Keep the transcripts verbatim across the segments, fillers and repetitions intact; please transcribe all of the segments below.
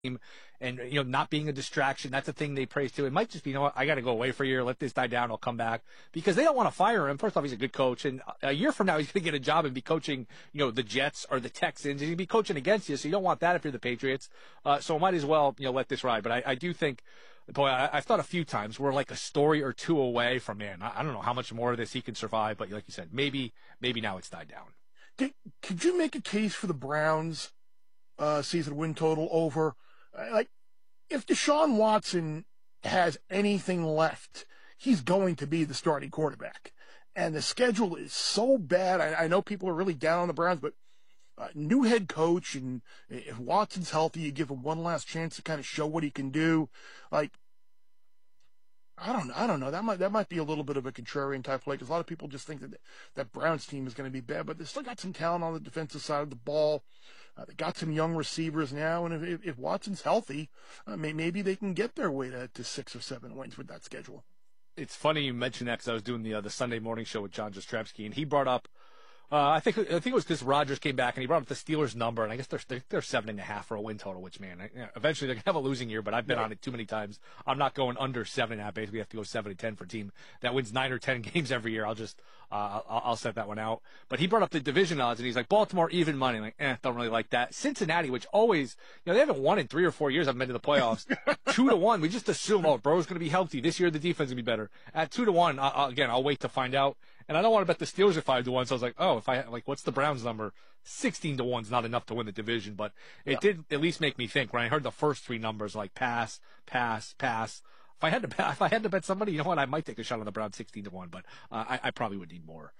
team and, you know, not being a distraction. That's a thing they praise too. It might just be, you know what, I got to go away for a year, let this die down, I'll come back, because they don't want to fire him. First off, he's a good coach, and a year from now, he's going to get a job and be coaching, you know, the Jets or the Texans. He's going to be coaching against you, so you don't want that if you're the Patriots. Uh, so might as well, you know, let this ride. But I, I do think, boy, I, I've thought a few times we're like a story or two away from, man, I, I don't know how much more of this he can survive, but like you said, maybe, maybe now it's died down. Did, could you make a case for the Browns uh, season win total over? Uh, like, if Deshaun Watson has anything left, he's going to be the starting quarterback. And the schedule is so bad. I, I know people are really down on the Browns, but uh, new head coach, and if Watson's healthy, you give him one last chance to kind of show what he can do. Like, I don't know. I don't know. That might that might be a little bit of a contrarian type play, because a lot of people just think that that Browns team is going to be bad, but they still got some talent on the defensive side of the ball. Uh, they got some young receivers now, and if, if Watson's healthy, uh, may, maybe they can get their way to, to six or seven wins with that schedule. It's funny you mentioned that, because I was doing the uh, the Sunday morning show with John Jastrzebski, and he brought up, Uh, I think I think it was because Rodgers came back and he brought up the Steelers number, and I guess they're they're, they're seven and a half for a win total. Which, man, I, eventually they're gonna have a losing year. But I've been Yeah. on it too many times. I'm not going under seven and a half. Basically, we have to go seven and ten for a team that wins nine or ten games every year. I'll just uh, I'll, I'll set that one out. But he brought up the division odds, and he's like, Baltimore even money. I'm like, eh, don't really like that. Cincinnati, which always, you know, they haven't won in three or four years. I've been to the playoffs. two to one. We just assume, oh, Burrow's gonna be healthy this year. The defense is gonna be better. At two to one, I, I, again, I'll wait to find out. And I don't want to bet the Steelers at five to one. So I was like, oh, if I like, what's the Browns number? Sixteen to one's not enough to win the division, but it yeah. did at least make me think when I heard the first three numbers, like pass, pass, pass. If I had to, bet, if I had to bet somebody, you know what? I might take a shot on the Browns sixteen to one, but uh, I, I probably would need more.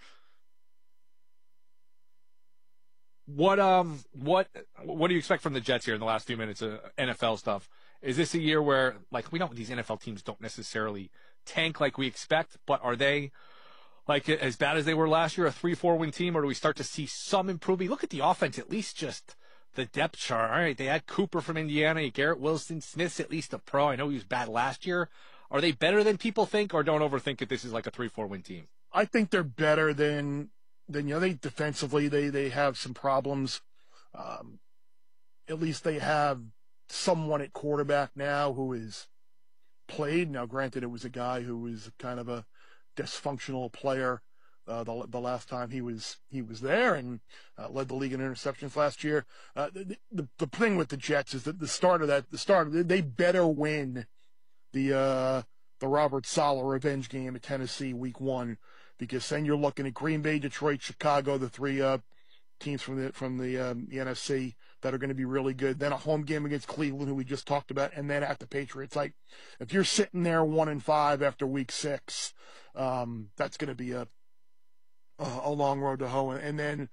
What um what what do you expect from the Jets here in the last few minutes of N F L stuff? Is this a year where, like, we don't, these N F L teams don't necessarily tank like we expect, but are they like as bad as they were last year, a three four win team, or do we start to see some improvement? Look at the offense, at least just the depth chart. All right, they had Cooper from Indiana, Garrett Wilson, Smith's at least a pro. I know he was bad last year. Are they better than people think, or don't overthink it? This is like a three four win team. I think they're better than than you know. They defensively they they have some problems. Um, at least they have someone at quarterback now who is played. Now, granted, it was a guy who was kind of a dysfunctional player uh, the the last time he was he was there, and uh, led the league in interceptions last year. Uh, the, the the thing with the Jets is that the start of that the start of, they better win the uh, the Robert Saleh revenge game at Tennessee week one, because then you're looking at Green Bay, Detroit, Chicago, the three uh, teams from the from the, um, the N F C that are going to be really good. Then a home game against Cleveland, who we just talked about, and then at the Patriots. Like, if you're sitting there one and five after week six, um, that's going to be a, a a long road to hoe. And then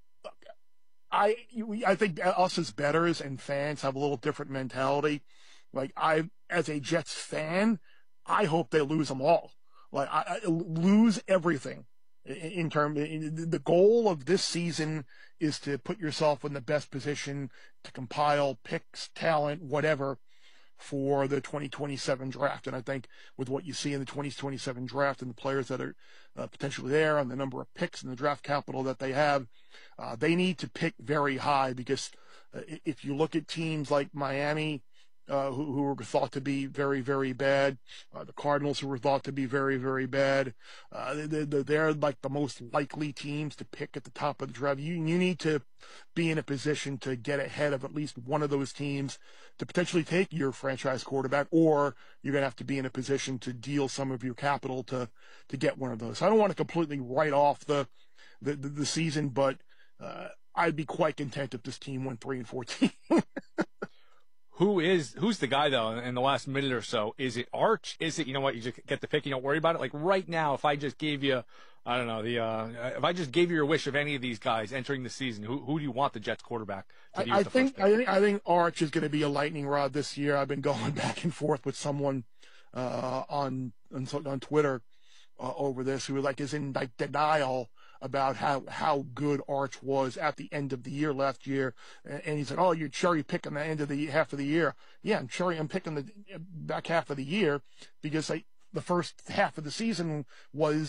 I I think us as bettors and fans have a little different mentality. Like, I, as a Jets fan, I hope they lose them all. Like, I, I lose everything. In terms, the goal of this season is to put yourself in the best position to compile picks, talent, whatever, for the twenty twenty-seven draft. And I think with what you see in the twenty twenty-seven draft and the players that are uh, potentially there and the number of picks and the draft capital that they have, uh, they need to pick very high, because uh, if you look at teams like Miami, Uh, who, who were thought to be very, very bad. Uh, the Cardinals, who were thought to be very, very bad. Uh, they, they, they're like the most likely teams to pick at the top of the draft. You, you need to be in a position to get ahead of at least one of those teams to potentially take your franchise quarterback, or you're going to have to be in a position to deal some of your capital to, to get one of those. So I don't want to completely write off the, the, the, the season, but, uh, I'd be quite content if this team went three and fourteen. Who is, who's the guy, though, in the last minute or so? Is it Arch? Is it, you know what, you just get the pick, you don't worry about it? Like, right now, if I just gave you, I don't know, the, uh, if I just gave you your wish of any of these guys entering the season, who, who do you want the Jets quarterback to use I, I the think, first pick? I think, I think Arch is going to be a lightning rod this year. I've been going back and forth with someone, uh, on, on, on Twitter, uh, over this, who like is in like denial about how, how good Arch was at the end of the year last year. And he's like, oh, you're cherry picking the end of the half of the year. Yeah, I'm cherry, I'm picking the back half of the year, because like the first half of the season was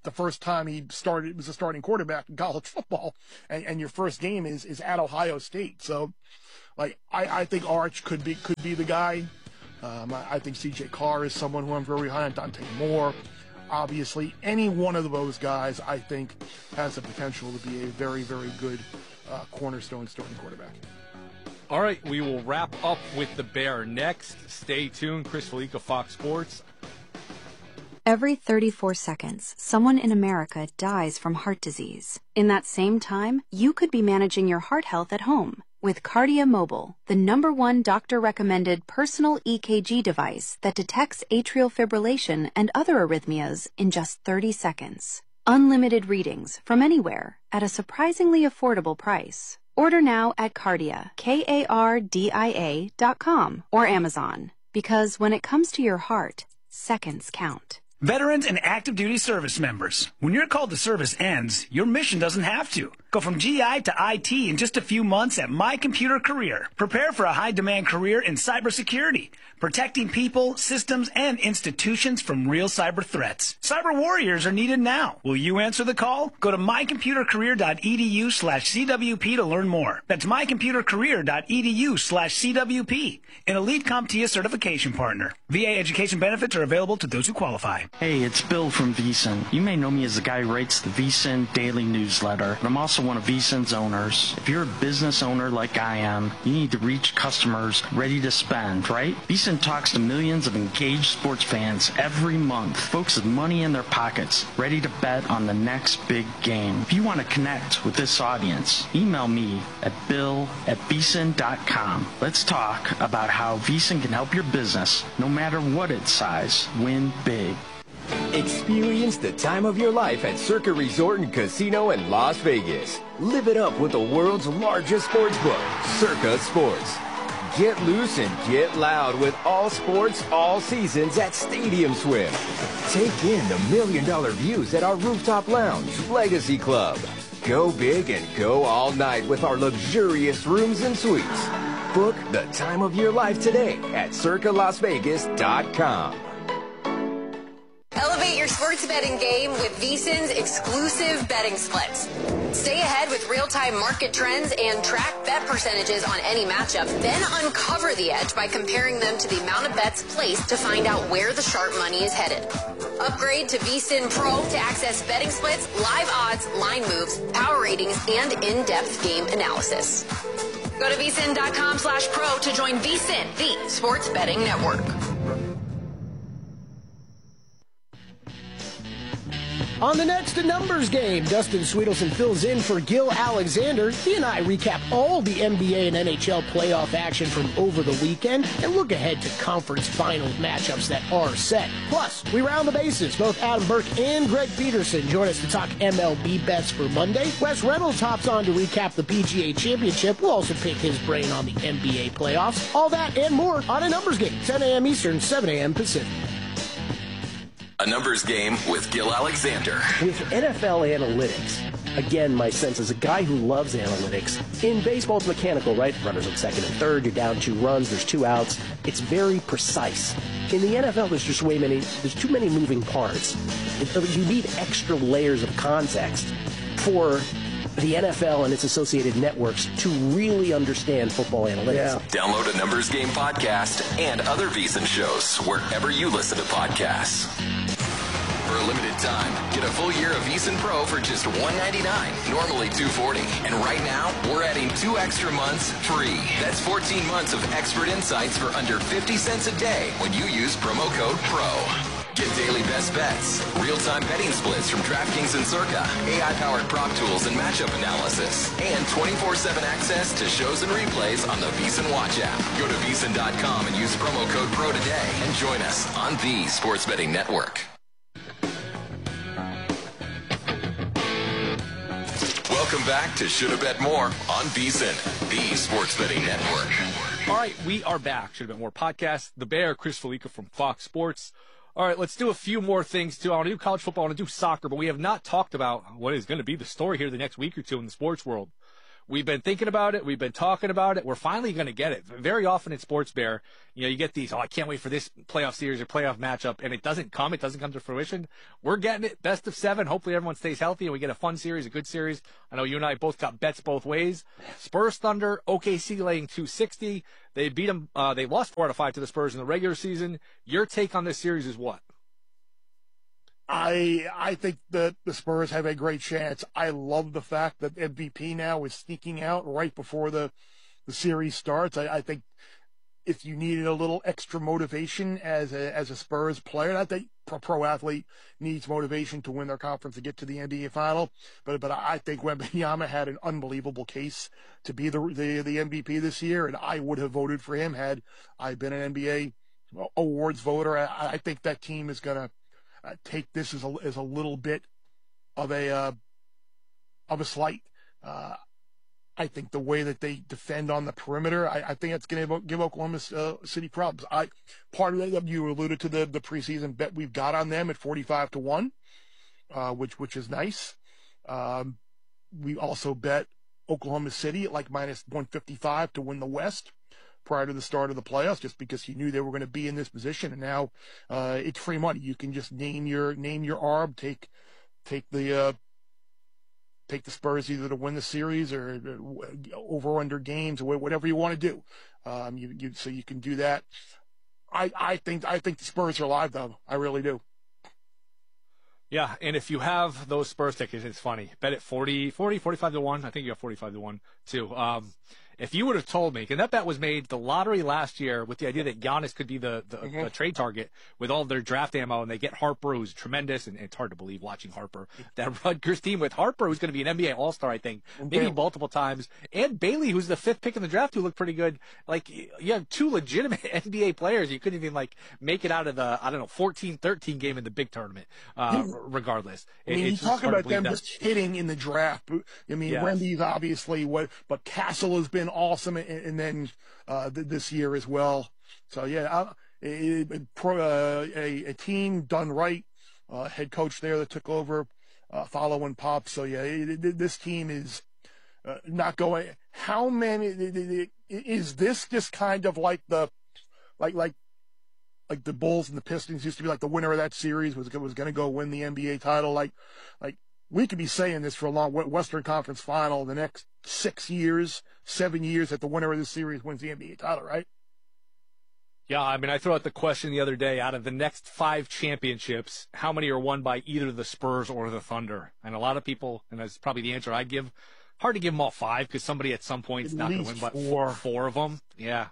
the first time he started was a starting quarterback in college football, and, and your first game is is at Ohio State. So, like I, I think Arch could be could be the guy. Um, I, I think C J Carr is someone who I'm very high on. Dante Moore, obviously, any one of those guys I think has the potential to be a very very good uh, cornerstone starting quarterback. All right, we will wrap up with the Bear next. Stay tuned. Chris Felica, Fox Sports. Every thirty-four seconds, someone in America dies from heart disease. In that same time, you could be managing your heart health at home with Cardia Mobile, the number one doctor-recommended personal E K G device that detects atrial fibrillation and other arrhythmias in just thirty seconds. Unlimited readings from anywhere at a surprisingly affordable price. Order now at Cardia, K A R D I A dot com or Amazon. Because when it comes to your heart, seconds count. Veterans and active duty service members, when your call to service ends, your mission doesn't have to. Go from G I to I T in just a few months at My Computer Career. Prepare for a high-demand career in cybersecurity, protecting people, systems, and institutions from real cyber threats. Cyber warriors are needed now. Will you answer the call? Go to mycomputercareer.edu slash CWP to learn more. That's mycomputercareer.edu slash CWP, an elite CompTIA certification partner. V A education benefits are available to those who qualify. Hey, it's Bill from VSiN. You may know me as the guy who writes the VSiN daily newsletter, but I'm also one of VSiN's owners. If you're a business owner like I am, you need to reach customers ready to spend, right? VSiN talks to millions of engaged sports fans every month, folks with money in their pockets, ready to bet on the next big game. If you want to connect with this audience, email me at bill at vsin dot com. Let's talk about how VSiN can help your business, no matter what its size, win big. Experience the time of your life at Circa Resort and Casino in Las Vegas. Live it up with the world's largest sports book, Circa Sports. Get loose and get loud with all sports, all seasons at Stadium Swim. Take in the million dollar views at our rooftop lounge, Legacy Club. Go big and go all night with our luxurious rooms and suites. Book the time of your life today at circa las vegas dot com. Elevate your sports betting game with VSiN's exclusive betting splits. Stay ahead with real-time market trends and track bet percentages on any matchup, then uncover the edge by comparing them to the amount of bets placed to find out where the sharp money is headed. Upgrade to VSiN Pro to access betting splits, live odds, line moves, power ratings, and in-depth game analysis. Go to vsin.com slash pro to join VSiN, the sports betting network. On the next Numbers Game, Dustin Sweetelson fills in for Gil Alexander. He and I recap all the N B A and N H L playoff action from over the weekend and look ahead to conference final matchups that are set. Plus, we round the bases. Both Adam Burke and Greg Peterson join us to talk M L B bets for Monday. Wes Reynolds hops on to recap the P G A Championship. We'll also pick his brain on the N B A playoffs. All that and more on a Numbers Game, ten a.m. Eastern, seven a.m. Pacific. A Numbers Game with Gil Alexander. With N F L analytics, again, my sense as a guy who loves analytics, in baseball it's mechanical, right? Runners on second and third, you're down two runs, there's two outs. It's very precise. In the N F L, there's just way many, there's too many moving parts. You need extra layers of context for the N F L and its associated networks to really understand football analytics. Yeah. Download a Numbers Game podcast and other VSiN shows wherever you listen to podcasts. For a limited time, get a full year of VSiN Pro for just one hundred ninety-nine dollars, normally two hundred forty dollars. And right now, we're adding two extra months free. That's fourteen months of expert insights for under fifty cents a day when you use promo code PRO. Get daily best bets, real-time betting splits from DraftKings and Circa, A I-powered prop tools and matchup analysis, and twenty-four seven access to shows and replays on the VSiN Watch app. Go to V S I N dot com and use promo code PRO today and join us on the Sports Betting Network. Welcome back to Shoulda Bet More on VSiN, the Sports Betting Network. All right, we are back. Shoulda Bet More podcast. The Bear, Chris Felica from Fox Sports. All right, let's do a few more things, too. I want to do college football. I want to do soccer, but we have not talked about what is going to be the story here the next week or two in the sports world. we've been thinking about it. We've been talking about it. We're finally going to get it. Very often in Sports Bear, you know, you get these, oh, I can't wait for this playoff series or playoff matchup, and it doesn't come. It doesn't come to fruition. We're getting it. Best of seven. Hopefully everyone stays healthy and we get a fun series, a good series. I know you and I both got bets both ways. Spurs Thunder, O K C laying two sixty. They beat them. Uh, they lost four out of five to the Spurs in the regular season. Your take on this series is what? I I think that the Spurs have a great chance. I love the fact that M V P now is sneaking out right before the, the series starts. I, I think if you needed a little extra motivation as a as a Spurs player, I think pro, pro athlete needs motivation to win their conference to get to the N B A final. But but I think Wembanyama had an unbelievable case to be the, the the M V P this year, and I would have voted for him had I been an N B A awards voter. I, I think that team is gonna Uh, take this as a, as a little bit of a uh, of a slight. Uh, I think the way that they defend on the perimeter, I, I think it's going to give Oklahoma uh, City problems. I part of that, you alluded to the the preseason bet we've got on them at forty-five to one, uh, which which is nice. Um, we also bet Oklahoma City at like minus one fifty-five to win the West prior to the start of the playoffs, just because you knew they were going to be in this position, and now uh, it's free money. You can just name your name your arb, take take the uh, take the Spurs either to win the series or over or under games or whatever you want to do. Um, you, you so you can do that. I I think I think the Spurs are alive though. I really do. Yeah, and if you have those Spurs tickets, it's funny. Bet it forty, forty, forty-five to one. I think you have forty-five to one too. Um, if you would have told me, and that bet was made the lottery last year with the idea that Giannis could be the, the, mm-hmm. the trade target with all of their draft ammo, and they get Harper, who's tremendous, and it's hard to believe watching Harper. That Rutgers team with Harper, who's going to be an N B A All-Star, I think, maybe multiple times, and Bailey, who's the fifth pick in the draft, who looked pretty good. Like, you have two legitimate N B A players. You couldn't even, like, make it out of the, I don't know, fourteen thirteen game in the big tournament, uh, regardless. I mean, it's you talk about them that. just hitting in the draft. I mean, Yes. Wemby's obviously what, but Castle has been awesome, and, and then uh, th- this year as well. So yeah, uh, a, a, a, a team done right. Uh, head coach there that took over, uh, following Pop. So yeah, it, it, this team is uh, not going. How many is this? Just kind of like the, like like. Like the Bulls and the Pistons used to be like the winner of that series was was going to go win the N B A title. Like, like we could be saying this for a long Western Conference Final the next six years, seven years that the winner of the series wins the N B A title, right? Yeah, I mean, I threw out the question the other day, out of the next five championships, how many are won by either the Spurs or the Thunder? And a lot of people, and that's probably the answer I'd give, hard to give them all five because somebody at some point is not going to win but four. four of them. Yeah.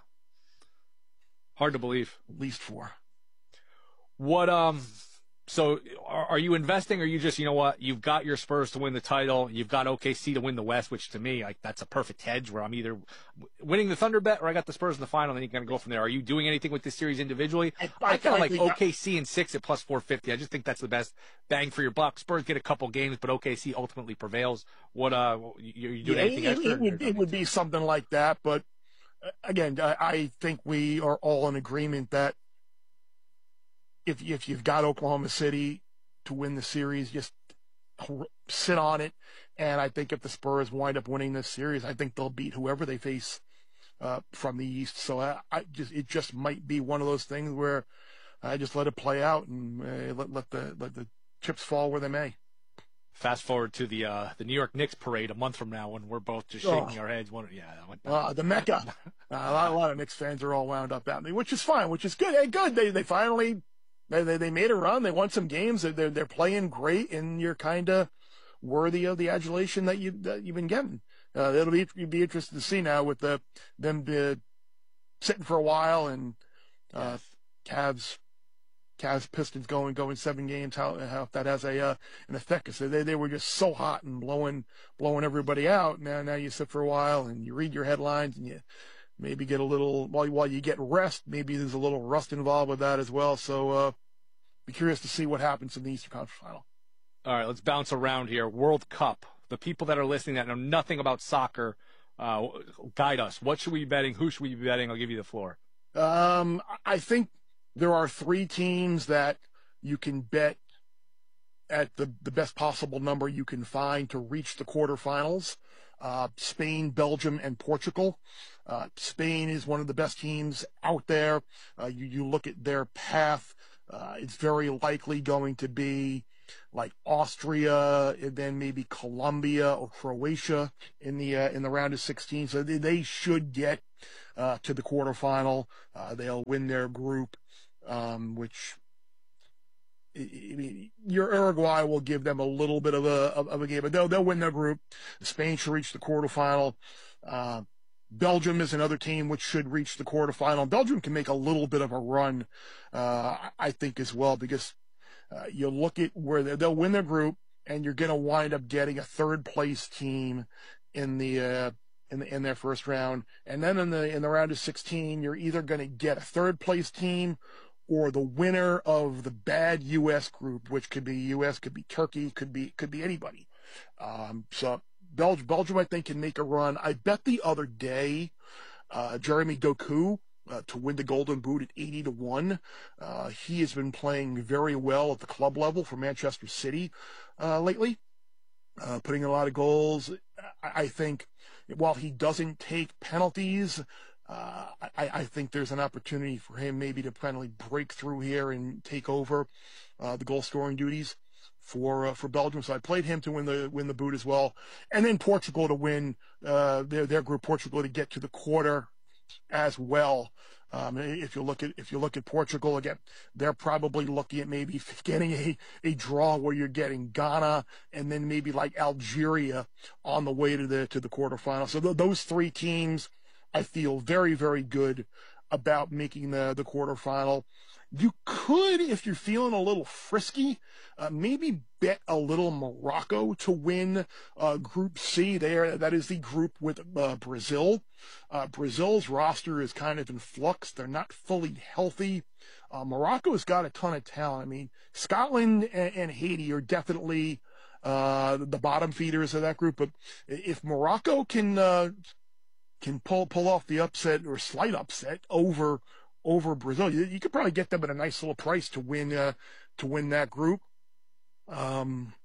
Hard to believe. At least four. What, um, so are, are you investing, or you just, you know what, you've got your Spurs to win the title, you've got O K C to win the West, which to me, like, that's a perfect hedge where I'm either winning the Thunder bet or I got the Spurs in the final, and then you kind of go from there. Are you doing anything with this series individually? I, I, I kind of like O K C and six at plus four fifty. I just think that's the best bang for your buck. Spurs get a couple games, but O K C ultimately prevails. What, uh, you, you doing yeah, anything it, extra? It would, it would be something like that, but again, I, I think we are all in agreement that if if you've got Oklahoma City to win the series, just sit on it. And I think if the Spurs wind up winning this series, I think they'll beat whoever they face uh, from the East. So I, I just it just might be one of those things where I just let it play out and uh, let let the let the chips fall where they may. Fast forward to the uh, the New York Knicks parade a month from now when we're both just shaking oh. our heads. One, yeah, that went uh, the Mecca. uh, a, lot, a lot of Knicks fans are all wound up at me, which is fine, which is good. Hey, good. They they finally they they, they made a run. They won some games. They're they're playing great, and you're kind of worthy of the adulation that you that you've been getting. Uh, it'll be you'd be interested to see now with the them uh, sitting for a while and uh, yes. Cavs. Cavs Pistons going going seven games. How how that has a uh, an effect? So they they were just so hot and blowing blowing everybody out. Now now you sit for a while and you read your headlines and you maybe get a little while while you get rest. Maybe there's a little rust involved with that as well. So uh, be curious to see what happens in the Eastern Conference Final. All right, let's bounce around here. World Cup. The people that are listening that know nothing about soccer, uh, guide us. What should we be betting? Who should we be betting? I'll give you the floor. Um, I think there are three teams that you can bet at the, the best possible number you can find to reach the quarterfinals. uh, Spain, Belgium, and Portugal. Uh, Spain is one of the best teams out there. Uh, you, you look at their path, uh, it's very likely going to be like Austria, and then maybe Colombia or Croatia in the uh, in the round of sixteen. So they, they should get uh, to the quarterfinal. Uh, they'll win their group, um, which I mean, your Uruguay will give them a little bit of a of, of a game, but they'll they'll win their group. Spain should reach the quarterfinal. Uh, Belgium is another team which should reach the quarterfinal. Belgium can make a little bit of a run, uh, I think, as well, because uh, you look at where they'll win their group, and you're going to wind up getting a third place team in the uh, in the, in their first round, and then in the in the round of sixteen, you're either going to get a third place team or the winner of the bad U S group, which could be U S, could be Turkey, could be could be anybody. Um, so. Belgium, Belgium, I think, can make a run. I bet the other day, uh, Jeremy Doku uh, to win the Golden Boot at eighty to one. Uh, he has been playing very well at the club level for Manchester City uh, lately, uh, putting in a lot of goals. I, I think while he doesn't take penalties, uh, I, I think there's an opportunity for him maybe to finally break through here and take over uh, the goal-scoring duties for uh, for Belgium. So I played him to win the win the boot as well, and then Portugal to win uh, their their group. Portugal to get to the quarter as well. Um, if you look at if you look at Portugal again, they're probably looking at maybe getting a, a draw where you're getting Ghana and then maybe like Algeria on the way to the to the quarterfinal. So th- those three teams, I feel very very good about making the the quarterfinal. You could, if you're feeling a little frisky, uh, maybe bet a little Morocco to win uh, Group C there. That is the group with uh, Brazil. Uh, Brazil's roster is kind of in flux. They're not fully healthy. Uh, Morocco's got a ton of talent. I mean, Scotland and, and Haiti are definitely uh, the bottom feeders of that group. But if Morocco can uh, can pull pull off the upset or slight upset over over Brazil, you, you could probably get them at a nice little price to win uh, to win that group. Um,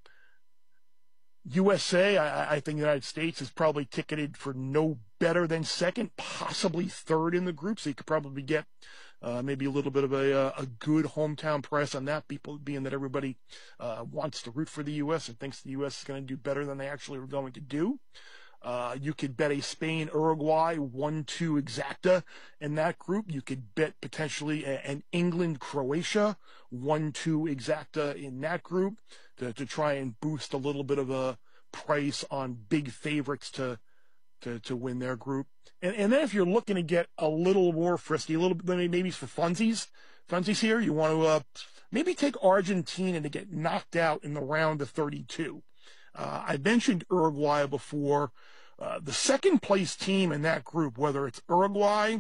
U S A, I, I think the United States is probably ticketed for no better than second, possibly third in the group, so you could probably get uh, maybe a little bit of a, a good hometown price on that, people being that everybody uh, wants to root for the U S and thinks the U S is going to do better than they actually are going to do. Uh, you could bet a Spain-Uruguay one two exacta in that group. You could bet potentially a, an England-Croatia one two exacta in that group to, to try and boost a little bit of a price on big favorites to to, to win their group. And, and then if you're looking to get a little more frisky, a little bit maybe for funsies, funsies here, you want to uh, maybe take Argentina to get knocked out in the round of thirty-two. Uh, I mentioned Uruguay before. Uh, the second place team in that group, whether it's Uruguay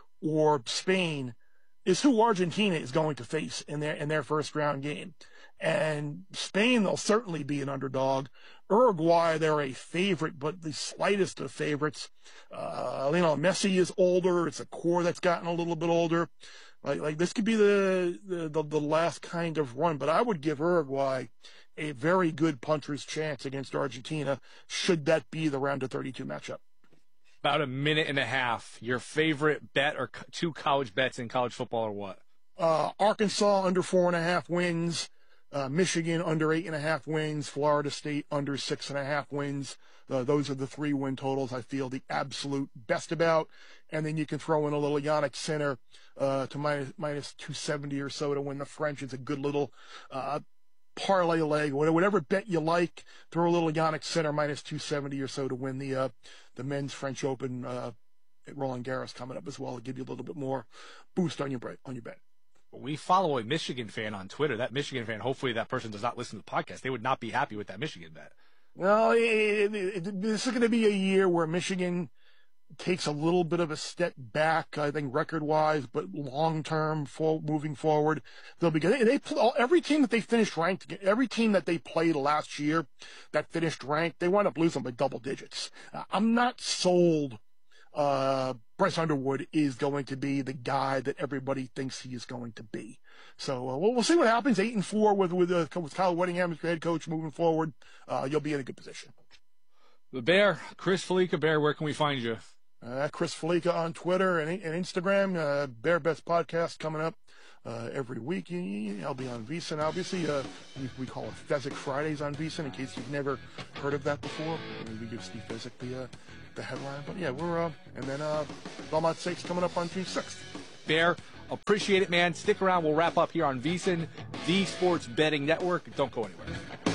or Spain, is who Argentina is going to face in their in their first round game. And Spain, they'll certainly be an underdog. Uruguay, they're a favorite, but the slightest of favorites. Uh, you know, Messi is older. It's a core that's gotten a little bit older. Like, like this could be the, the, the, the last kind of run, but I would give Uruguay a very good puncher's chance against Argentina, should that be the round of thirty-two matchup. About a minute and a half. Your favorite bet or co- two college bets in college football or what? Uh, Arkansas under four and a half wins. Uh, Michigan under eight and a half wins. Florida State under six and a half wins. Uh, those are the three win totals I feel the absolute best about. And then you can throw in a little Yannick Sinner uh, to minus, minus two seventy or so to win the French. It's a good little uh, parlay leg, whatever bet you like. Throw a little Yannick Sinner minus two seventy or so to win the uh, the men's French Open uh, at Roland Garros coming up as well. It'll give you a little bit more boost on your bet. On your bet. We follow a Michigan fan on Twitter. That Michigan fan, hopefully that person does not listen to the podcast. They would not be happy with that Michigan bet. Well, it, it, it, this is going to be a year where Michigan takes a little bit of a step back, I think, record-wise, but long-term, for moving forward, they'll be good. They, they every team that they finished ranked, every team that they played last year that finished ranked, they wound up losing by double digits. Uh, I'm not sold. Uh, Bryce Underwood is going to be the guy that everybody thinks he is going to be. So uh, we'll, we'll see what happens. Eight and four with with, uh, with Kyle Whittingham as your head coach moving forward. Uh, you'll be in a good position. The Bear, Chris Felica. Bear, where can we find you? Uh, Chris Felica on Twitter and, and Instagram. Uh, Bear Best Podcast coming up uh, every week. I'll be on VSiN, obviously. Uh, we, we call it Fezzik Fridays on VSiN, in case you've never heard of that before. We give Steve Fezzik the, uh, the headline. But yeah, we're, uh, and then uh, Belmont Stakes coming up on June sixth. Bear, appreciate it, man. Stick around. We'll wrap up here on VSiN, the Sports Betting Network. Don't go anywhere.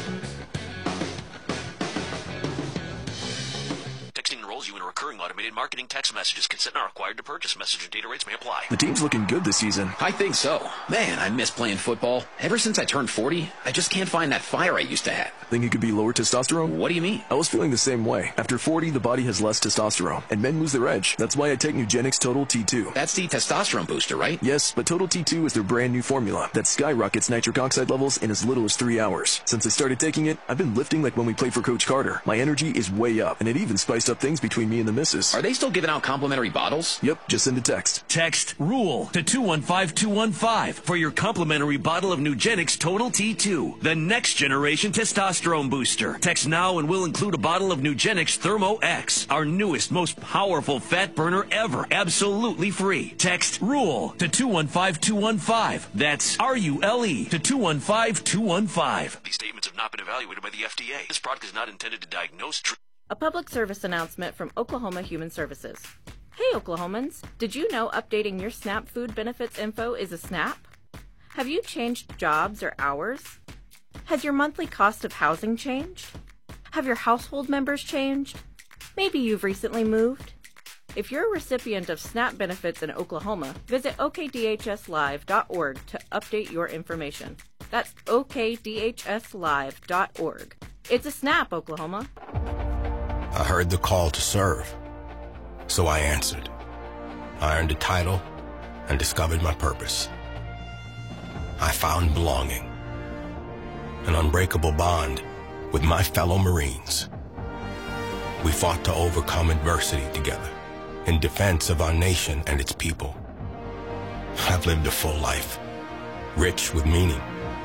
Texting enrolls you in a recurring automated marketing text messages. Consent not required to purchase. Message and data rates may apply. The team's looking good this season. I think so. Man, I miss playing football. Ever since I turned forty, I just can't find that fire I used to have. Think it could be lower testosterone? What do you mean? I was feeling the same way. After forty, the body has less testosterone, and men lose their edge. That's why I take Nugenix Total T two. That's the testosterone booster, right? Yes, but Total T two is their brand new formula that skyrockets nitric oxide levels in as little as three hours. Since I started taking it, I've been lifting like when we played for Coach Carter. My energy is way up, and it even spiced up things between me and the missus. Are they still giving out complimentary bottles? Yep, just send a text. Text RULE to two one five two one five for your complimentary bottle of Nugenix Total T two, the next generation testosterone booster. Text now and we'll include a bottle of Nugenix Thermo X, our newest, most powerful fat burner ever, absolutely free. Text RULE to two one five two one five. That's R U L E to two one five two one five. These statements have not been evaluated by the F D A. This product is not intended to diagnose, treat. A public service announcement from Oklahoma Human Services. Hey Oklahomans, did you know updating your SNAP food benefits info is a snap? Have you changed jobs or hours? Has your monthly cost of housing changed? Have your household members changed? Maybe you've recently moved? If you're a recipient of SNAP benefits in Oklahoma, visit O K D H S live dot org to update your information. That's O K D H S live dot org. It's a snap, Oklahoma. I heard the call to serve, so I answered. I earned a title and discovered my purpose. I found belonging, an unbreakable bond with my fellow Marines. We fought to overcome adversity together in defense of our nation and its people. I've lived a full life, rich with meaning.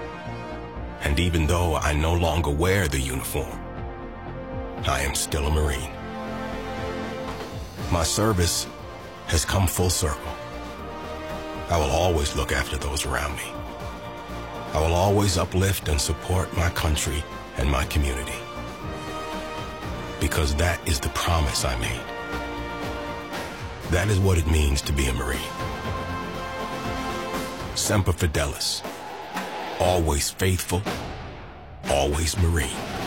And even though I no longer wear the uniform, I am still a Marine. My service has come full circle. I will always look after those around me. I will always uplift and support my country and my community. Because that is the promise I made. That is what it means to be a Marine. Semper Fidelis. Always faithful, always Marine.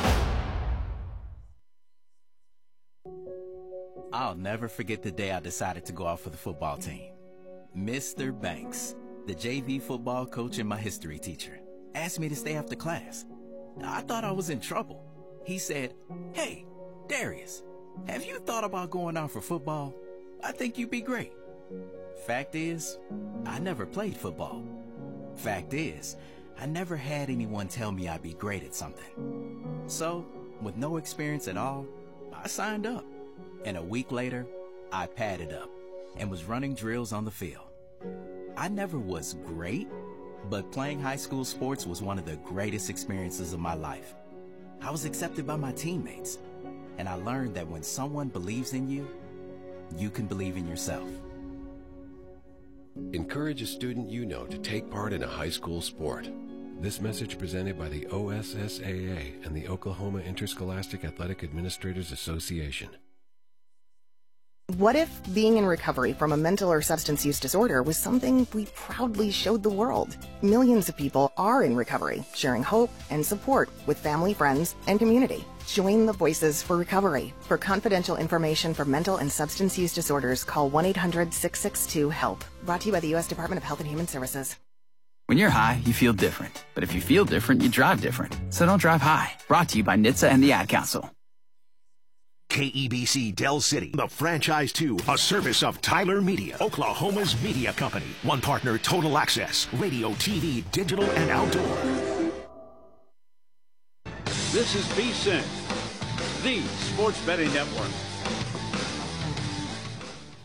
I'll never forget the day I decided to go out for the football team. Mister Banks, the J V football coach and my history teacher, asked me to stay after class. I thought I was in trouble. He said, "Hey, Darius, have you thought about going out for football? I think you'd be great." Fact is, I never played football. Fact is, I never had anyone tell me I'd be great at something. So, with no experience at all, I signed up. And a week later, I padded up and was running drills on the field. I never was great, but playing high school sports was one of the greatest experiences of my life. I was accepted by my teammates, and I learned that when someone believes in you, you can believe in yourself. Encourage a student you know to take part in a high school sport. This message presented by the O S S A A and the Oklahoma Interscholastic Athletic Administrators Association. What if being in recovery from a mental or substance use disorder was something we proudly showed the world? Millions of people are in recovery, sharing hope and support with family, friends, and community. Join the Voices for Recovery. For confidential information for mental and substance use disorders, call one eight hundred six six two HELP. Brought to you by the U S Department of Health and Human Services. When you're high, you feel different. But if you feel different, you drive different. So don't drive high. Brought to you by N H T S A and the Ad Council. K E B C Del City, the franchise to a service of Tyler Media, Oklahoma's media company. One partner, Total Access, radio, T V, digital, and outdoor. This is VSiN, the Sports Betting Network.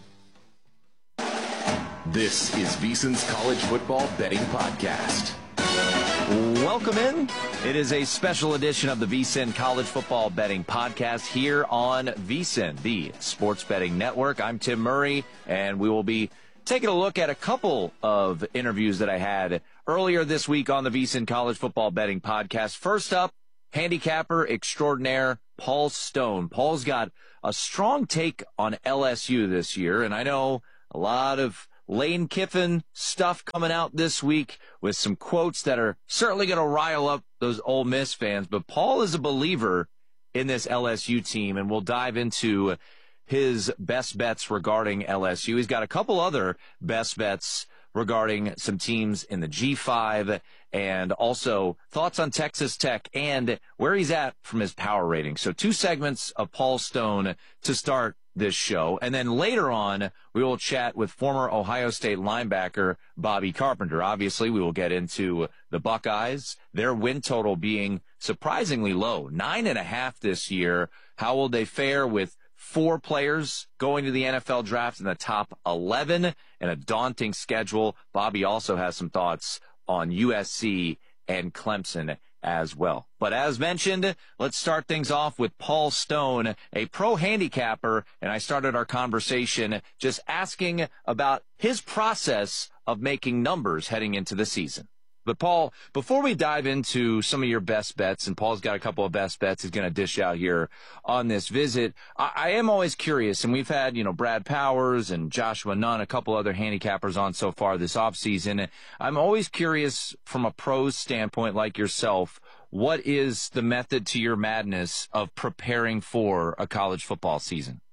This is VSiN's College Football Betting Podcast. Welcome in. It is a special edition of the VSiN College Football Betting Podcast here on VSiN, the Sports Betting Network. I'm Tim Murray, and we will be taking a look at a couple of interviews that I had earlier this week on the VSiN College Football Betting Podcast. First up, handicapper extraordinaire Paul Stone. Paul's got a strong take on L S U this year, and I know a lot of Lane Kiffin stuff coming out this week with some quotes that are certainly going to rile up those Ole Miss fans. But Paul is a believer in this L S U team, and we'll dive into his best bets regarding L S U. He's got a couple other best bets regarding some teams in the G five, and also thoughts on Texas Tech and where he's at from his power rating. So two segments of Paul Stone to start this show. And then later on, we will chat with former Ohio State linebacker Bobby Carpenter. Obviously, we will get into the Buckeyes, their win total being surprisingly low, nine and a half this year. How will they fare with four players going to the N F L draft in the top eleven and a daunting schedule? Bobby also has some thoughts on U S C and Clemson as well. But as mentioned, let's start things off with Paul Stone, a pro handicapper, and I started our conversation just asking about his process of making numbers heading into the season. But Paul, before we dive into some of your best bets, and Paul's got a couple of best bets he's going to dish out here on this visit, I, I am always curious, and we've had, you know, Brad Powers and Joshua Nunn, a couple other handicappers on so far this offseason. I'm always curious from a pro's standpoint like yourself, what is the method to your madness of preparing for a college football season?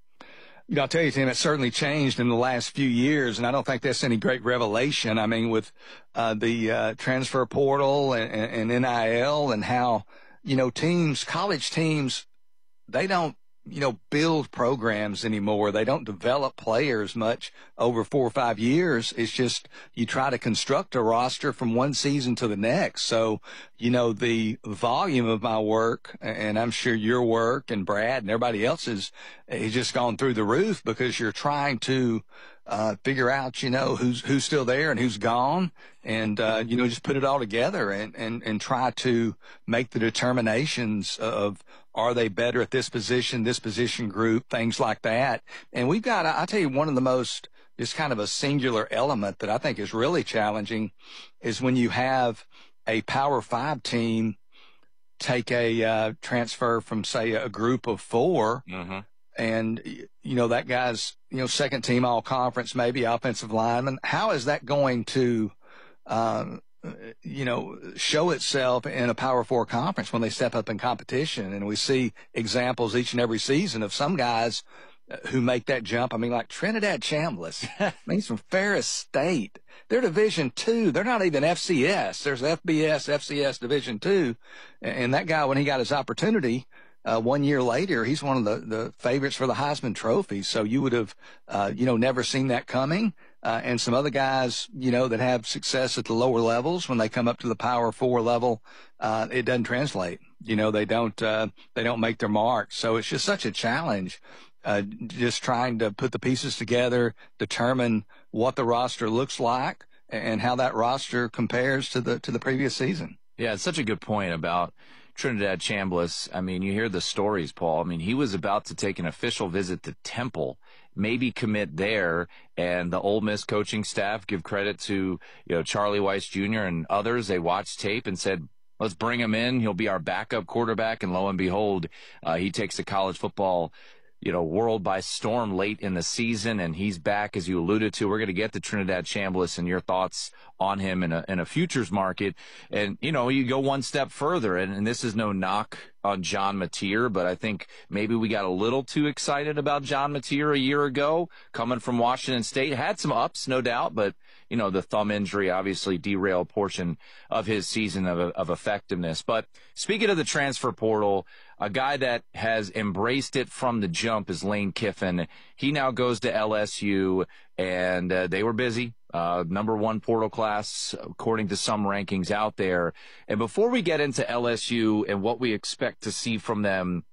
You know, I'll tell you, Tim, it's certainly changed in the last few years, and I don't think that's any great revelation. I mean, with uh, the uh, transfer portal and, and N I L and how, you know, teams, college teams, they don't, you know, build programs anymore. They don't develop players much over four or five years. It's just you try to construct a roster from one season to the next. So, you know, the volume of my work, and I'm sure your work and Brad and everybody else's, has just gone through the roof because you're trying to uh, figure out, you know, who's who's still there and who's gone, and uh, you know, just put it all together and and and try to make the determinations of, are they better at this position, this position group, things like that. And we've got, I'll tell you, one of the most, just kind of a singular element that I think is really challenging is when you have a Power Five team take a uh, transfer from, say, a group of four, mm-hmm. and, you know, that guy's, you know, second team all conference, maybe offensive lineman. How is that going to, um, you know, show itself in a Power Four conference when they step up in competition? And we see examples each and every season of some guys who make that jump. I mean, like Trinidad Chambliss. I mean, he's from Ferris State. They're Division Two. They're not even F C S. There's F B S, F C S Division Two. And that guy, when he got his opportunity, Uh, one year later, he's one of the, the favorites for the Heisman Trophy. So you would have, uh, you know, never seen that coming. Uh, and some other guys, you know, that have success at the lower levels, when they come up to the Power Four level, uh, it doesn't translate. You know, they don't, uh, they don't make their mark. So it's just such a challenge, uh, just trying to put the pieces together, determine what the roster looks like and how that roster compares to the, to the previous season. Yeah, it's such a good point about Trinidad Chambliss. I mean, you hear the stories, Paul. I mean, he was about to take an official visit to Temple, maybe commit there, and the Ole Miss coaching staff, give credit to, you know, Charlie Weiss Junior and others. They watched tape and said, let's bring him in. He'll be our backup quarterback. And lo and behold, uh, he takes the college football, you know, world by storm late in the season, and he's back, as you alluded to. We're going to get to Trinidad Chambliss and your thoughts on him in a, in a futures market. And, you know, you go one step further, and, and this is no knock on John Mateer, but I think maybe we got a little too excited about John Mateer a year ago, coming from Washington State. Had some ups, no doubt, but, you know, the thumb injury obviously derailed a portion of his season of, of effectiveness. But speaking of the transfer portal, a guy that has embraced it from the jump is Lane Kiffin. He now goes to L S U, and uh, they were busy. Uh, number one portal class, according to some rankings out there. And before we get into L S U and what we expect to see from them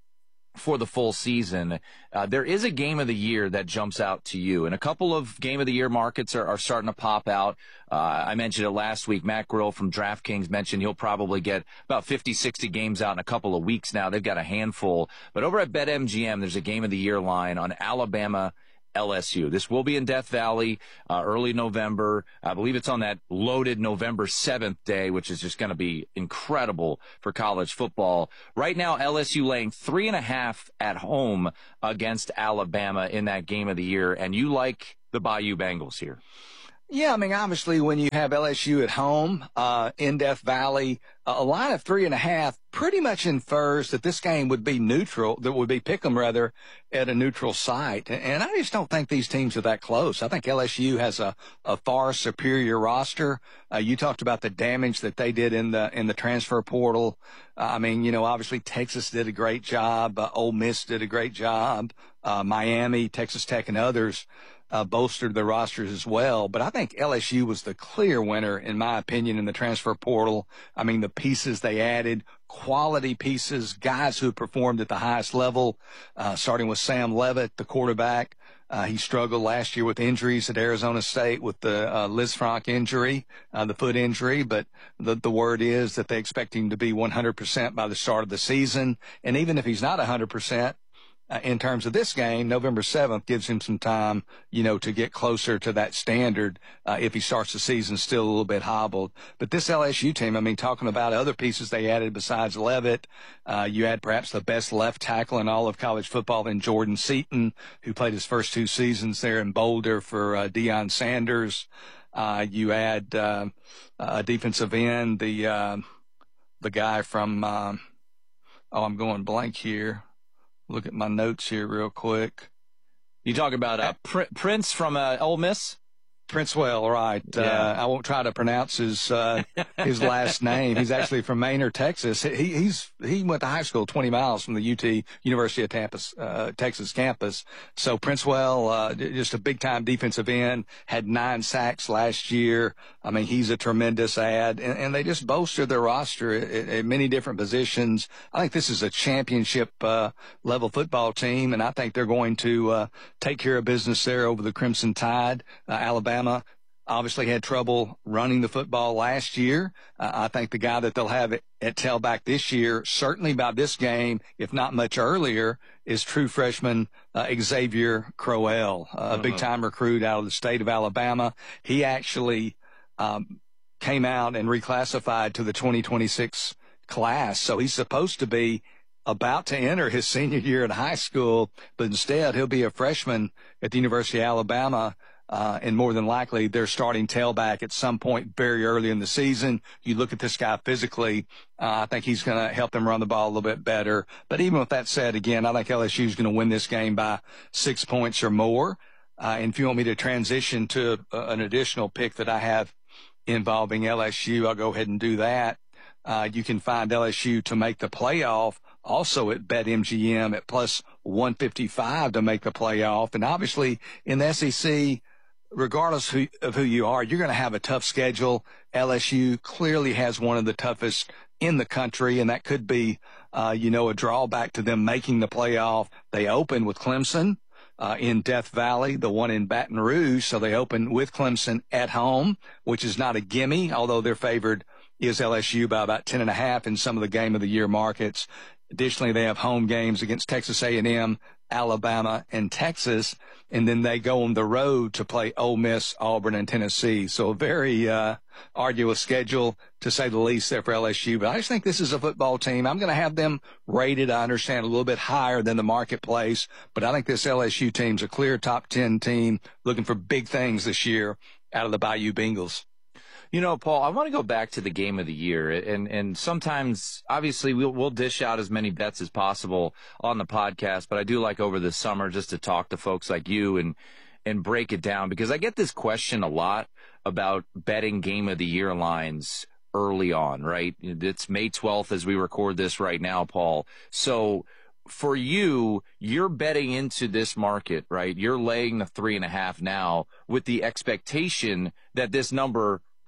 for the full season, uh, there is a game of the year that jumps out to you. And a couple of game of the year markets are, are starting to pop out. Uh, I mentioned it last week. Matt Grill from DraftKings mentioned he'll probably get about fifty, sixty games out in a couple of weeks now. They've got a handful. But over at BetMGM, there's a game of the year line on Alabama L S U. This will be in Death Valley, uh, early November. I believe it's on that loaded November seventh day, which is just going to be incredible for college football. Right now, L S U laying three and a half at home against Alabama in that game of the year. And you like the Bayou Bengals here? Yeah, I mean, obviously, when you have L S U at home uh, in Death Valley, a line of three and a half pretty much infers that this game would be neutral, that would be pick 'em rather, at a neutral site. And I just don't think these teams are that close. I think L S U has a, a far superior roster. Uh, you talked about the damage that they did in the in the transfer portal. Uh, I mean, you know, obviously Texas did a great job. Uh, Ole Miss did a great job. Uh, Miami, Texas Tech, and others Uh, bolstered the rosters as well. But I think L S U was the clear winner, in my opinion, in the transfer portal. I mean, the pieces they added, quality pieces, guys who performed at the highest level, uh, starting with Sam Leavitt, the quarterback. Uh, he struggled last year with injuries at Arizona State with the uh, Liz Frank injury, uh, the foot injury. But the, the word is that they expect him to be one hundred percent by the start of the season. And even if he's not one hundred percent, Uh, in terms of this game, November seventh gives him some time, you know, to get closer to that standard uh, if he starts the season still a little bit hobbled. But this L S U team, I mean, talking about other pieces they added besides Leavitt, uh, you had perhaps the best left tackle in all of college football in Jordan Seaton, who played his first two seasons there in Boulder for uh, Deion Sanders. Uh, you add uh, a defensive end, the uh, the guy from, um, oh, I'm going blank here. Look at my notes here real quick. You talk about uh, Pr- Prince from uh, Ole Miss? Princewell, right. Yeah. Uh, I won't try to pronounce his uh, his last name. He's actually from Maynard, Texas. He he's he went to high school twenty miles from the U T, University of Tampa, uh, Texas campus. So Princewell, uh, just a big-time defensive end, had nine sacks last year. I mean, he's a tremendous add. And, and they just bolstered their roster at, at many different positions. I think this is a championship-level uh, football team, and I think they're going to uh, take care of business there over the Crimson Tide. Uh, Alabama obviously had trouble running the football last year. Uh, I think the guy that they'll have at, at tailback this year, certainly by this game, if not much earlier, is true freshman uh, Xavier Crowell, uh, a Uh-huh. big-time recruit out of the state of Alabama. He actually um, came out and reclassified to the twenty twenty-six class, so he's supposed to be about to enter his senior year in high school, but instead he'll be a freshman at the University of Alabama. Uh, and more than likely, they're starting tailback at some point very early in the season. You look at this guy physically, uh, I think he's going to help them run the ball a little bit better. But even with that said, again, I think L S U is going to win this game by six points or more. Uh, and if you want me to transition to uh, an additional pick that I have involving L S U, I'll go ahead and do that. Uh, you can find L S U to make the playoff also at BetMGM at plus one fifty-five to make the playoff. And obviously in the S E C, regardless who, of who you are, you're going to have a tough schedule. L S U clearly has one of the toughest in the country, and that could be, uh, you know, a drawback to them making the playoff. They open with Clemson uh, in Death Valley, the one in Baton Rouge. So they open with Clemson at home, which is not a gimme, although they're favored is L S U by about ten and a half in some of the game of the year markets. Additionally, they have home games against Texas A and M, Alabama, and Texas, and then they go on the road to play Ole Miss, Auburn, and Tennessee. So a very uh, arduous schedule, to say the least, there for L S U. But I just think this is a football team. I'm going to have them rated, I understand, a little bit higher than the marketplace, but I think this L S U team's a clear top ten team looking for big things this year out of the Bayou Bengals. You know, Paul, I want to go back to the game of the year, and and sometimes, obviously, we'll we'll dish out as many bets as possible on the podcast, but I do like over the summer just to talk to folks like you and and break it down, because I get this question a lot about betting game of the year lines early on, right? It's May twelfth as we record this right now, Paul. So for you, you're betting into this market, right? You're laying the three and a half now with the expectation that this number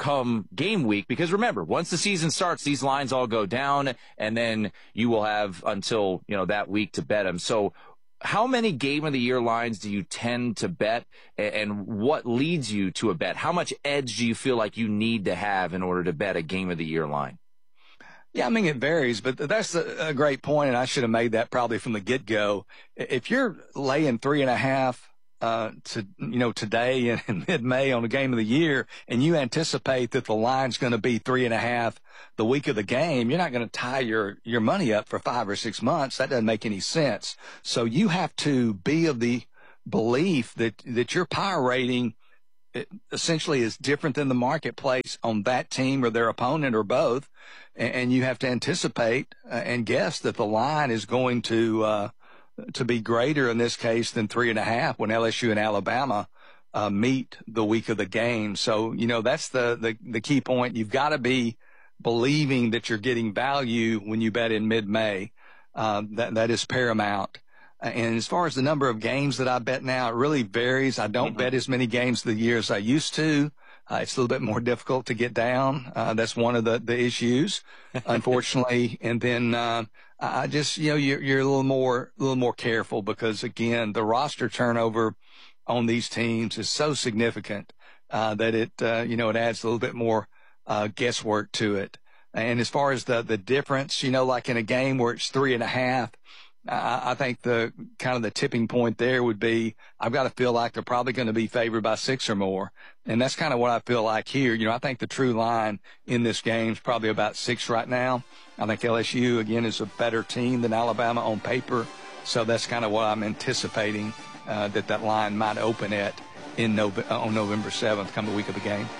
come game week? Because remember, once the season starts, these lines all go down, and then you will have until, you know, that week to bet them. So how many game of the year lines do you tend to bet, and what leads you to a bet? How much edge do you feel like you need to have in order to bet a game of the year line? Yeah, I mean, it varies, but that's a, a great point, and I should have made that probably from the get-go. If you're laying three and a half uh, to, you know, today in, in mid-May on the game of the year, and you anticipate that the line's going to be three and a half the week of the game, you're not going to tie your, your money up for five or six months. That doesn't make any sense. So you have to be of the belief that, that your power rating it essentially is different than the marketplace on that team or their opponent or both. And, and you have to anticipate uh, and guess that the line is going to, uh, to be greater in this case than three and a half when L S U and Alabama, uh, meet the week of the game. So, you know, that's the, the, the key point. You've got to be believing that you're getting value when you bet in mid-May. Uh, that, that is paramount. And as far as the number of games that I bet now, it really varies. I don't mm-hmm. bet as many games of the year as I used to. Uh, it's a little bit more difficult to get down. Uh, that's one of the, the issues, unfortunately. And then, uh, I just, you know, you're, you're a little more, a little more careful because again, the roster turnover on these teams is so significant, uh, that it, uh, you know, it adds a little bit more, uh, guesswork to it. And as far as the, the difference, you know, like in a game where it's three and a half, I think the kind of the tipping point there would be I've got to feel like they're probably going to be favored by six or more. And that's kind of what I feel like here. You know, I think the true line in this game is probably about six right now. I think L S U, again, is a better team than Alabama on paper. So that's kind of what I'm anticipating, uh, that that line might open at in Nove- on November seventh, come the week of the game.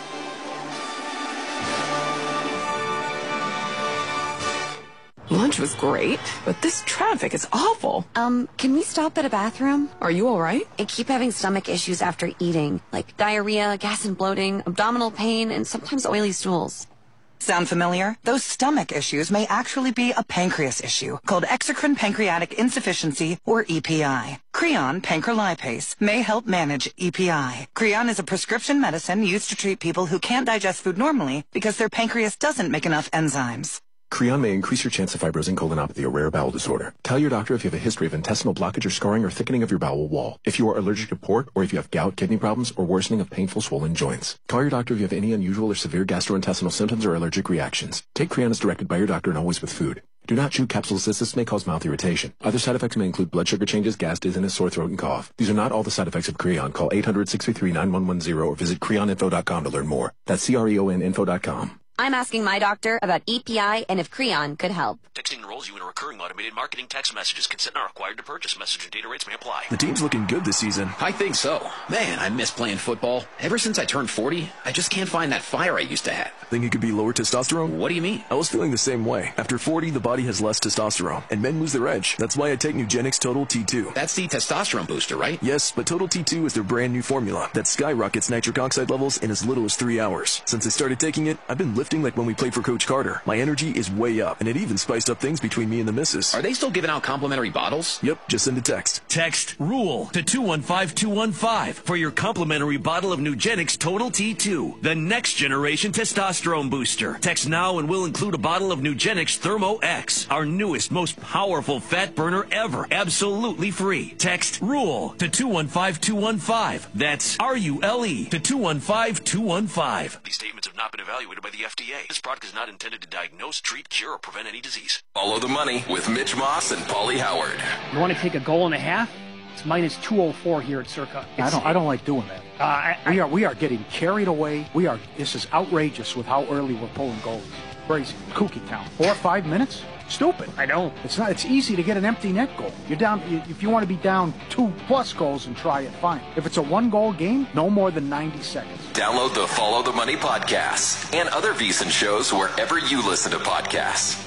Lunch was great, but this traffic is awful. Um, can we stop at a bathroom? Are you all right? I keep having stomach issues after eating, like diarrhea, gas and bloating, abdominal pain, and sometimes oily stools. Sound familiar? Those stomach issues may actually be a pancreas issue called exocrine pancreatic insufficiency, or E P I. Creon pancrelipase may help manage E P I. Creon is a prescription medicine used to treat people who can't digest food normally because their pancreas doesn't make enough enzymes. Creon may increase your chance of fibrosing colonopathy, a rare bowel disorder. Tell your doctor if you have a history of intestinal blockage or scarring or thickening of your bowel wall. If you are allergic to pork, or if you have gout, kidney problems, or worsening of painful swollen joints. Call your doctor if you have any unusual or severe gastrointestinal symptoms or allergic reactions. Take Creon as directed by your doctor and always with food. Do not chew capsules as this may cause mouth irritation. Other side effects may include blood sugar changes, gas, dizziness, sore throat, and cough. These are not all the side effects of Creon. Call eight hundred, six three three, nine one one zero or visit creon info dot com to learn more. That's C R E O N info dot com. I'm asking my doctor about E P I and if Creon could help. Texting enrolls you in a recurring automated marketing text messages. Consent not required to purchase. Message and data rates may apply. The team's looking good this season. I think so. Man, I miss playing football. Ever since I turned forty, I just can't find that fire I used to have. Think it could be lower testosterone? What do you mean? I was feeling the same way. After forty, the body has less testosterone, and men lose their edge. That's why I take Nugenix Total T two. That's the testosterone booster, right? Yes, but Total T two is their brand new formula that skyrockets nitric oxide levels in as little as three hours. Since I started taking it, I've been lifting like when we played for Coach Carter. My energy is way up, and it even spiced up things between me and the missus. Are they still giving out complimentary bottles? Yep, just send a text. Text RULE to two one five two one five for your complimentary bottle of Nugenix Total T two, the next generation testosterone booster. Text now and we'll include a bottle of Nugenix Thermo X, our newest, most powerful fat burner ever, absolutely free. Text RULE to two one five two one five. That's R U L E to two one five two one five. These statements have not been evaluated by the F D A. This product is not intended to diagnose, treat, cure, or prevent any disease. Follow the money with Mitch Moss and Paulie Howard. You want to take a goal and a half? It's minus two oh four here at Circa. I don't. I don't like doing that. Uh, I, we I, are. We are getting carried away. We are. This is outrageous with how early we're pulling goals. Crazy. Kooky town. Four or five minutes. Stupid. I know. It's not. It's easy to get an empty net goal. You're down. You, if you want to be down two plus goals and try it, fine. If it's a one goal game, no more than ninety seconds. Download the Follow the Money podcast and other VSiN shows wherever you listen to podcasts.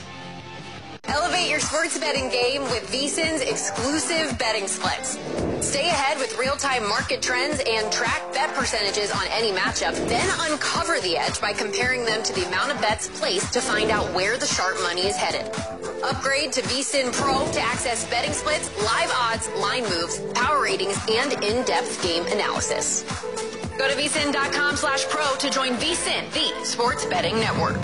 Elevate your sports betting game with VSiN's exclusive betting splits. Stay ahead with real-time market trends and track bet percentages on any matchup, then uncover the edge by comparing them to the amount of bets placed to find out where the sharp money is headed. Upgrade to VSiN Pro to access betting splits, live odds, line moves, power ratings, and in-depth game analysis. Go to vsin.com slash pro to join vsin, the sports betting network.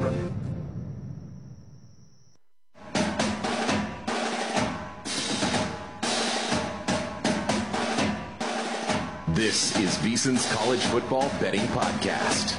This is VSiN's College Football Betting Podcast.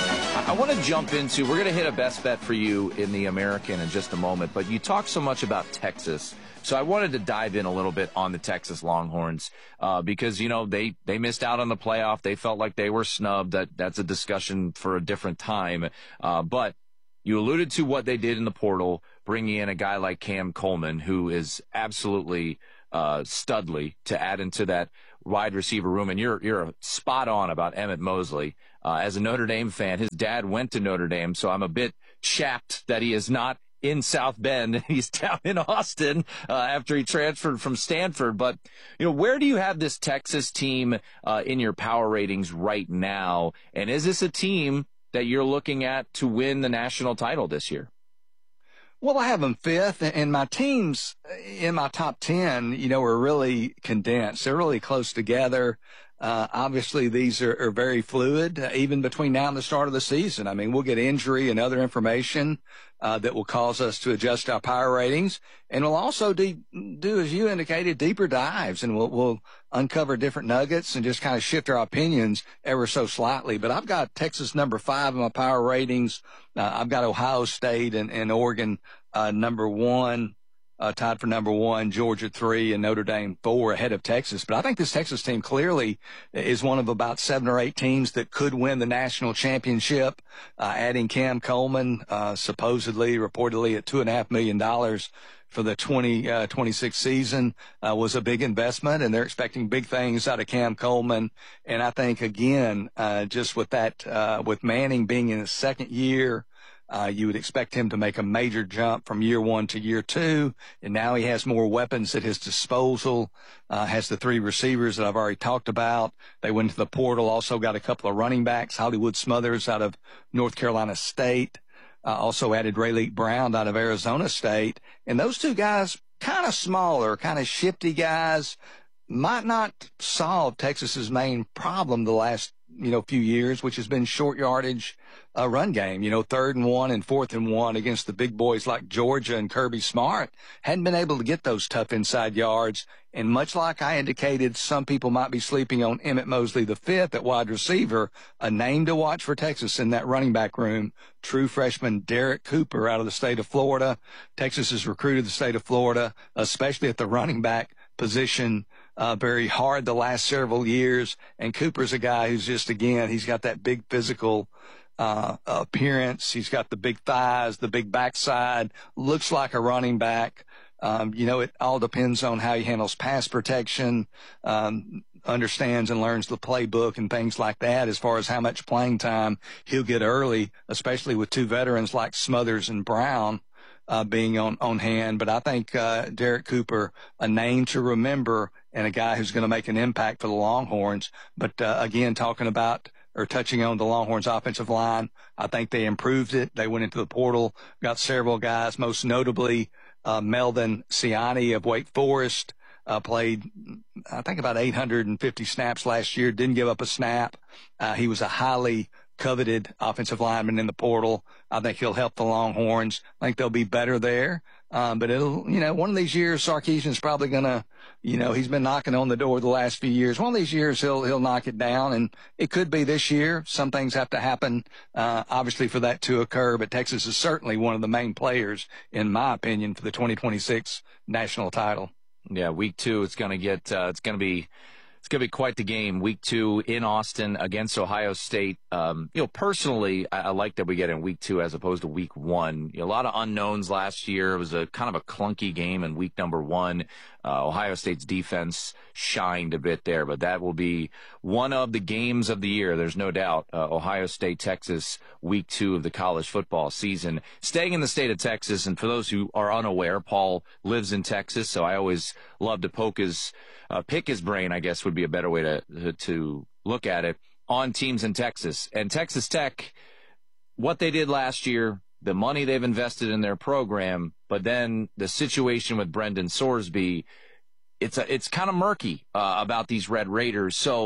I want to jump into, we're going to hit a best bet for you in the American in just a moment, but you talk so much about Texas. So I wanted to dive in a little bit on the Texas Longhorns uh, because, you know, they, they missed out on the playoff. They felt like they were snubbed. That That's a discussion for a different time. Uh, but you alluded to what they did in the portal, bringing in a guy like Cam Coleman, who is absolutely uh, studly to add into that wide receiver room. And you're you're spot on about Emmett Mosley. Uh, as a Notre Dame fan, his dad went to Notre Dame, so I'm a bit chapped that he is not in South Bend. He's down in Austin uh, after he transferred from Stanford. But, you know, where do you have this Texas team uh, in your power ratings right now? And is this a team that you're looking at to win the national title this year? Well, I have them fifth, and my teams in my top ten, you know, are really condensed. They're really close together. Uh, obviously, these are, are very fluid, uh, even between now and the start of the season. I mean, we'll get injury and other information uh, that will cause us to adjust our power ratings. And we'll also de- do, as you indicated, deeper dives, and we'll, we'll uncover different nuggets and just kind of shift our opinions ever so slightly. But I've got Texas number five in my power ratings. Uh, I've got Ohio State and, and Oregon uh, number one. Uh, tied for number one, Georgia three, and Notre Dame four ahead of Texas. But I think this Texas team clearly is one of about seven or eight teams that could win the national championship. Uh, adding Cam Coleman, uh, supposedly, reportedly at two and a half million dollars for the twenty twenty-six season, uh, was a big investment, and they're expecting big things out of Cam Coleman. And I think, again, uh, just with that, uh, with Manning being in his second year, Uh, you would expect him to make a major jump from year one to year two. And now he has more weapons at his disposal, uh, has the three receivers that I've already talked about. They went to the portal, also got a couple of running backs, Hollywood Smothers out of North Carolina State, uh, also added Rayleigh Brown out of Arizona State. And those two guys, kind of smaller, kind of shifty guys, might not solve Texas's main problem the last, you know, few years, which has been short yardage uh, run game. You know, third and one and fourth and one against the big boys like Georgia and Kirby Smart. Hadn't been able to get those tough inside yards. And much like I indicated, some people might be sleeping on Emmett Mosley the fifth at wide receiver, a name to watch for Texas in that running back room. True freshman Derek Cooper out of the state of Florida. Texas has recruited the state of Florida, especially at the running back position, uh, very hard the last several years. And Cooper's a guy who's just, again, he's got that big physical uh, appearance. He's got the big thighs, the big backside, looks like a running back. Um, you know, it all depends on how he handles pass protection, um, understands and learns the playbook and things like that as far as how much playing time he'll get early, especially with two veterans like Smothers and Brown uh, being on, on hand. But I think uh, Derek Cooper, a name to remember and a guy who's going to make an impact for the Longhorns. But, uh, again, talking about or touching on the Longhorns offensive line, I think they improved it. They went into the portal, got several guys, most notably uh, Melvin Siani of Wake Forest, uh, played, I think, about eight hundred fifty snaps last year, didn't give up a snap. Uh, he was a highly coveted offensive lineman in the portal. I think he'll help the Longhorns. I think they'll be better there. Um, but it'll, you know, one of these years, Sarkisian's probably going to, you know, he's been knocking on the door the last few years. One of these years, he'll, he'll knock it down, and it could be this year. Some things have to happen, uh, obviously for that to occur, but Texas is certainly one of the main players, in my opinion, for the twenty twenty-six national title. Yeah, week two, it's going to get, uh, it's going to be, It's going to be quite the game. Week two in Austin against Ohio State. Um, you know, personally, I, I like that we get in week two as opposed to week one. You know, a lot of unknowns last year. It was a kind of a clunky game in week number one. Uh, Ohio State's defense shined a bit there, but that will be one of the games of the year. There's no doubt. Uh, Ohio State, Texas, week two of the college football season. Staying in the state of Texas, and for those who are unaware, Paul lives in Texas, so I always love to poke his, uh, pick his brain, I guess would be a better way to, to look at it, on teams in Texas. And Texas Tech, what they did last year, the money they've invested in their program, but then the situation with Brendan Sorsby, it's a, it's kind of murky uh, about these Red Raiders. So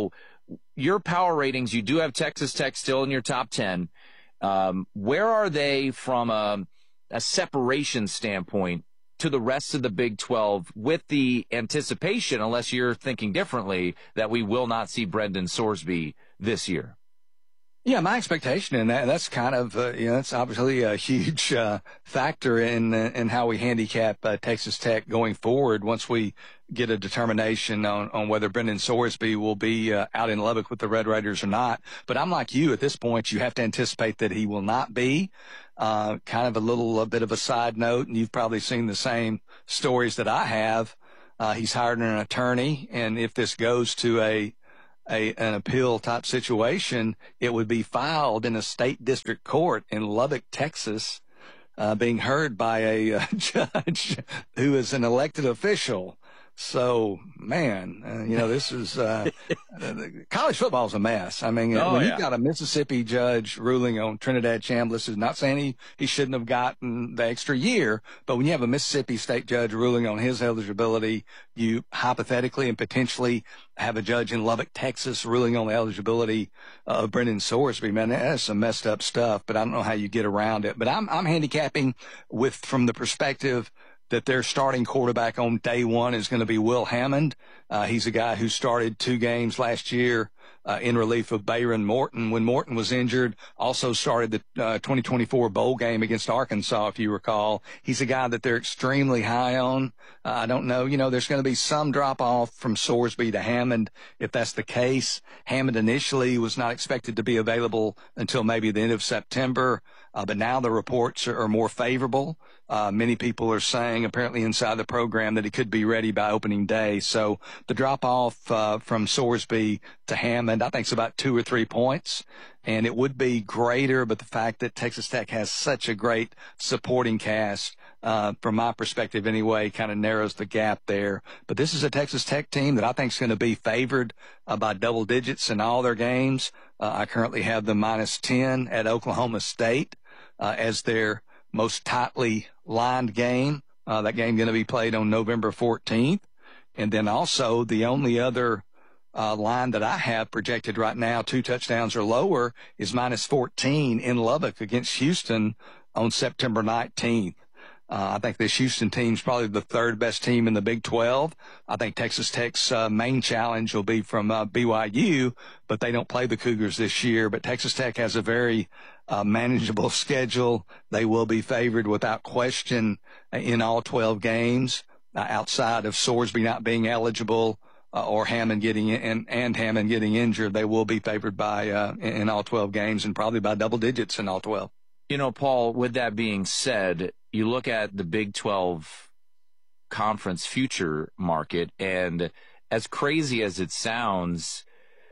your power ratings, you do have Texas Tech still in your top ten. Um, where are they from a, a separation standpoint to the rest of the Big twelve, with the anticipation, unless you're thinking differently, that we will not see Brendan Sorsby this year? Yeah, my expectation in that, that's kind of, uh, you know, it's obviously a huge uh, factor in in how we handicap uh, Texas Tech going forward once we get a determination on, on whether Brendan Sorsby will be uh, out in Lubbock with the Red Raiders or not. But I'm like you, at this point, you have to anticipate that he will not be. Uh, kind of a little a bit of a side note, and you've probably seen the same stories that I have. Uh, he's hired an attorney, and if this goes to a A, an appeal type situation, it would be filed in a state district court in Lubbock, Texas, uh, being heard by a uh, judge who is an elected official. So, man, uh, you know, this is uh, college football is a mess. I mean, oh, when yeah. you've got a Mississippi judge ruling on Trinidad Chambliss, is not saying he, he shouldn't have gotten the extra year, but when you have a Mississippi state judge ruling on his eligibility, you hypothetically and potentially have a judge in Lubbock, Texas, ruling on the eligibility of Brendan Sorsby. Man, that's some messed up stuff, but I don't know how you get around it. But I'm I'm handicapping with from the perspective that their starting quarterback on day one is going to be Will Hammond. Uh, he's a guy who started two games last year uh, in relief of Bayron Morton when Morton was injured. Also started the uh, twenty twenty-four bowl game against Arkansas, if you recall. He's a guy that they're extremely high on. Uh, I don't know. You know, there's going to be some drop-off from Sorsby to Hammond if that's the case. Hammond initially was not expected to be available until maybe the end of September. Uh, but now the reports are, are more favorable. Uh, many people are saying, apparently inside the program, that he could be ready by opening day. So the drop-off uh, from Sorsby to Hammond, I think, is about two or three points. And it would be greater, but the fact that Texas Tech has such a great supporting cast, uh, from my perspective anyway, kind of narrows the gap there. But this is a Texas Tech team that I think is going to be favored uh, by double digits in all their games. Uh, I currently have them minus ten at Oklahoma State. Uh, as their most tightly lined game. Uh, that game going to be played on November fourteenth. And then also the only other uh, line that I have projected right now, two touchdowns or lower, is minus fourteen in Lubbock against Houston on September nineteenth. Uh, I think this Houston team's probably the third best team in the Big twelve. I think Texas Tech's uh, main challenge will be from uh, B Y U, but they don't play the Cougars this year. But Texas Tech has a very uh, manageable schedule. They will be favored without question in all twelve games, uh, outside of Sorsby not being eligible uh, or Hammond getting in, and Hammond getting injured. They will be favored by uh, in all twelve games and probably by double digits in all twelve. You know, Paul, with that being said, you look at the Big twelve conference future market, and as crazy as it sounds,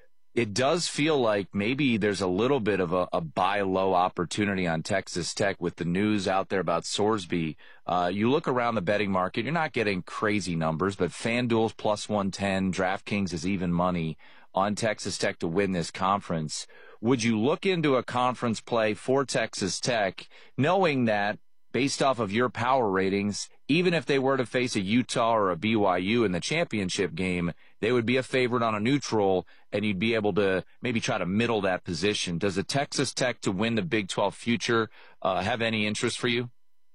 it does feel like maybe there's a little bit of a, a buy low opportunity on Texas Tech with the news out there about Sorsby. Uh, you look around the betting market, you're not getting crazy numbers, but FanDuel's plus one ten, DraftKings is even money on Texas Tech to win this conference. Would you look into a conference play for Texas Tech, knowing that based off of your power ratings, even if they were to face a Utah or a B Y U in the championship game, they would be a favorite on a neutral, and you'd be able to maybe try to middle that position. Does a Texas Tech to win the Big twelve future uh, have any interest for you?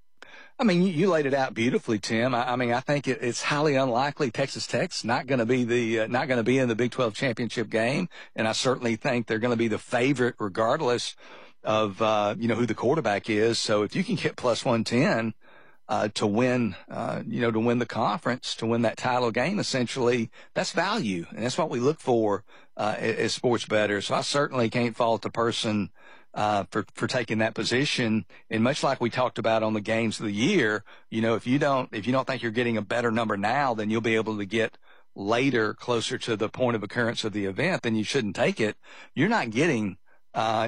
I mean, you, you laid it out beautifully, Tim. I, I mean, I think it, it's highly unlikely Texas Tech's not going to be the uh, not going to be in the Big twelve championship game, and I certainly think they're going to be the favorite regardless of uh, you know who the quarterback is. So if you can get plus one ten uh, to win, uh, you know, to win the conference, to win that title game, essentially, that's value, and that's what we look for uh, as sports bettors. So I certainly can't fault the person Uh, for, for taking that position. And much like we talked about on the games of the year, you know, if you don't, if you don't think you're getting a better number now, then you'll be able to get later closer to the point of occurrence of the event, then you shouldn't take it. You're not getting, uh,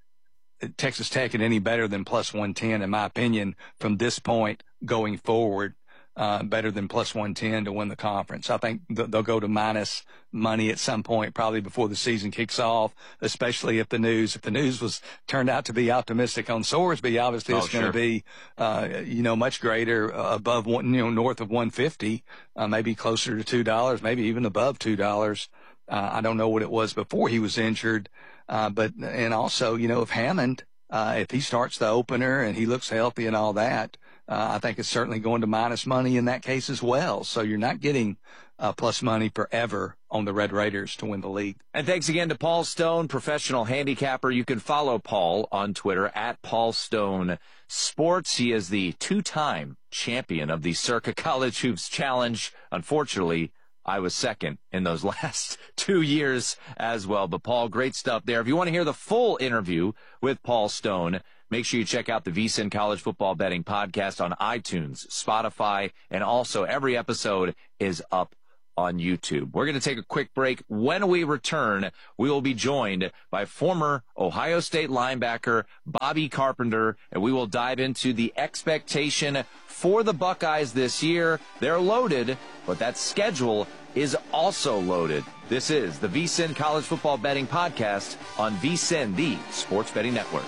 Texas Tech at any better than plus one ten, in my opinion, from this point going forward. Uh, better than plus one ten to win the conference. I think th- they'll go to minus money at some point, probably before the season kicks off, especially if the news, if the news was turned out to be optimistic on Sorsby, obviously oh, it's sure. going to be, uh, you know, much greater uh, above one, you know, north of one fifty, uh, maybe closer to two dollars, maybe even above two dollars. Uh, I don't know what it was before he was injured. Uh, but, and also, you know, if Hammond, uh, if he starts the opener and he looks healthy and all that, uh, I think it's certainly going to minus money in that case as well. So you're not getting uh, plus money forever on the Red Raiders to win the league. And thanks again to Paul Stone, professional handicapper. You can follow Paul on Twitter at Paul Stone Sports. He is the two-time champion of the Circa College Hoops Challenge. Unfortunately, I was second in those last two years as well. But, Paul, great stuff there. If you want to hear the full interview with Paul Stone, make sure you check out the VSiN College Football Betting Podcast on iTunes, Spotify, and also every episode is up on YouTube. We're going to take a quick break. When we return, we will be joined by former Ohio State linebacker Bobby Carpenter, and we will dive into the expectation for the Buckeyes this year. They're loaded, but that schedule is also loaded. This is the VSiN College Football Betting Podcast on VSiN, the Sports Betting Network.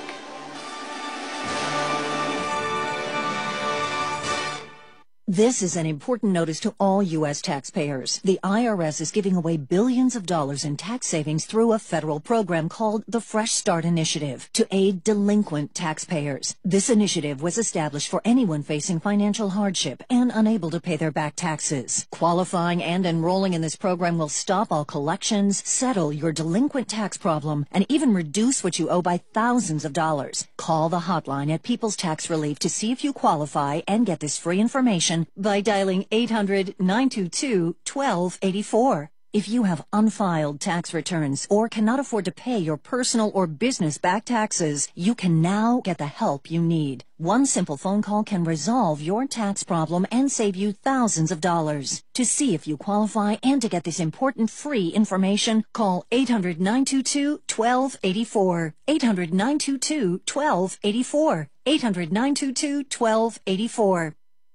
This is an important notice to all U S taxpayers. The I R S is giving away billions of dollars in tax savings through a federal program called the Fresh Start Initiative to aid delinquent taxpayers. This initiative was established for anyone facing financial hardship and unable to pay their back taxes. Qualifying and enrolling in this program will stop all collections, settle your delinquent tax problem, and even reduce what you owe by thousands of dollars. Call the hotline at People's Tax Relief to see if you qualify and get this free information by dialing eight hundred, nine two two, one two eight four. If you have unfiled tax returns or cannot afford to pay your personal or business back taxes, you can now get the help you need. One simple phone call can resolve your tax problem and save you thousands of dollars. To see if you qualify and to get this important free information, call eight hundred, nine two two, one two eight four. eight hundred, nine two two, one two eight four. eight hundred, nine two two, one two eight four.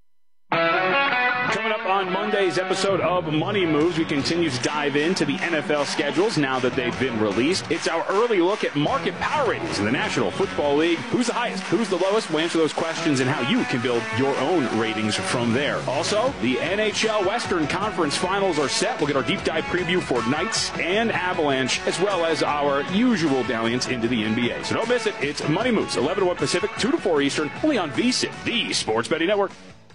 Coming up on Monday's episode of Money Moves, we continue to dive into the N F L schedules now that they've been released. It's our early look at market power ratings in the National Football League. Who's the highest? Who's the lowest? We'll answer those questions and how you can build your own ratings from there. Also, the N H L Western Conference Finals are set. We'll get our deep dive preview for Knights and Avalanche, as well as our usual dalliance into the N B A. So don't miss it. It's Money Moves, eleven to one Pacific, two to four Eastern, only on VSiN, the Sports Betting Network.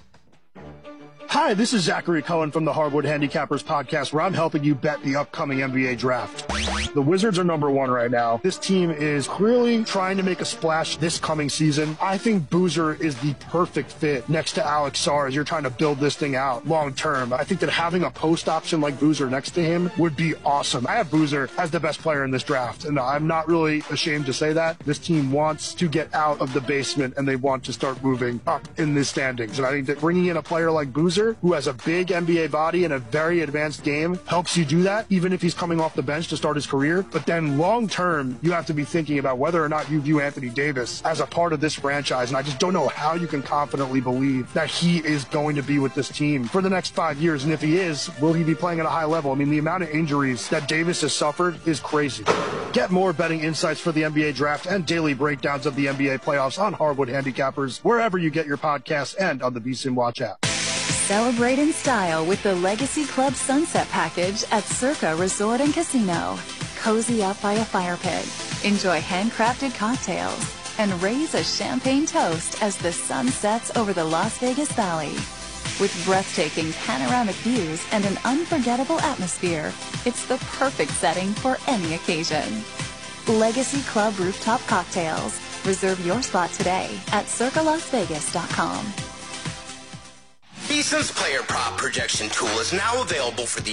Hi, this is Zachary Cohen from the Hardwood Handicappers podcast, where I'm helping you bet the upcoming N B A draft. The Wizards are number one right now. This team is clearly trying to make a splash this coming season. I think Boozer is the perfect fit next to Alex Sarr as you're trying to build this thing out long term. I think that having a post option like Boozer next to him would be awesome. I have Boozer as the best player in this draft, and I'm not really ashamed to say that. This team wants to get out of the basement, and they want to start moving up in the standings. And I think that bringing in a player like Boozer, who has a big N B A body and a very advanced game, helps you do that, even if he's coming off the bench to start his career. But then long term, you have to be thinking about whether or not you view Anthony Davis as a part of this franchise. And I just don't know how you can confidently believe that he is going to be with this team for the next five years. And if he is, will he be playing at a high level? I mean, the amount of injuries that Davis has suffered is crazy. Get more betting insights for the N B A draft and daily breakdowns of the N B A playoffs on Hardwood Handicappers, wherever you get your podcasts and on the VSiN Watch app. Celebrate in style with the Legacy Club Sunset Package at Circa Resort and Casino. Cozy up by a fire pit, enjoy handcrafted cocktails, and raise a champagne toast as the sun sets over the Las Vegas Valley. With breathtaking panoramic views and an unforgettable atmosphere, it's the perfect setting for any occasion. Legacy Club Rooftop Cocktails. Reserve your spot today at circa las vegas dot com. VSiN's player prop projection tool is now available for the